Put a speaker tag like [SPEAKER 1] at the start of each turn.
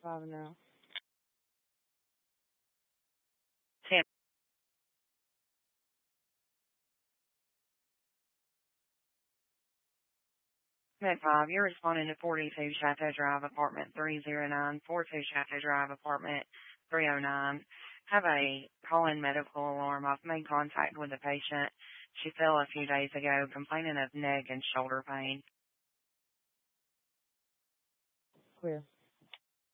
[SPEAKER 1] 5 now.
[SPEAKER 2] Sam, Med 5, you're responding to 42 Chateau Drive, apartment 309, 42 Chateau Drive, apartment 309. Have a call-in medical alarm. I've made contact with the patient. She fell a few days ago complaining of neck and shoulder pain.
[SPEAKER 1] Clear.